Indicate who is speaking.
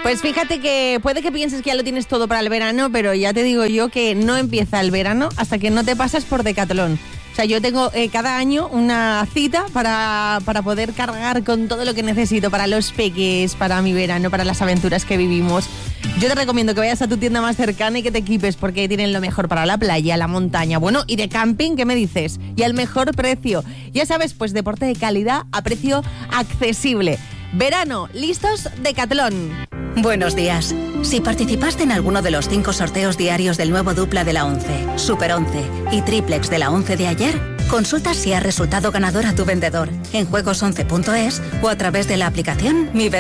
Speaker 1: Pues fíjate que puede que pienses que ya lo tienes todo para el verano, pero ya te digo yo que no empieza el verano hasta que no te pasas por Decathlon. O sea, yo tengo cada año una cita para poder cargar con todo lo que necesito para los peques, para mi verano, para las aventuras que vivimos. Yo te recomiendo que vayas a tu tienda más cercana y que te equipes porque tienen lo mejor para la playa, la montaña, bueno, y de camping, ¿qué me dices? Y al mejor precio. Ya sabes, pues deporte de calidad a precio accesible. Verano, ¿listos? Decathlon.
Speaker 2: Buenos días. Si participaste en alguno de los 5 sorteos diarios del nuevo dupla de la 11, Super 11 y Triplex de la 11 de ayer, consulta si ha resultado ganador a tu vendedor en juegos11.es o a través de la aplicación Mi Vendedor.